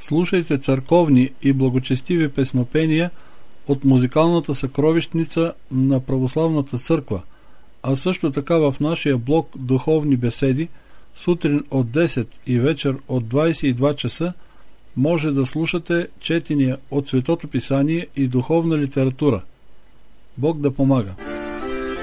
Слушайте църковни и благочестиви песнопения от музикалната съкровищница на Православната църква, а също така в нашия блог Духовни беседи сутрин от 10 и вечер от 22 часа може да слушате четения от Светото Писание и духовна литература. Бог да помага!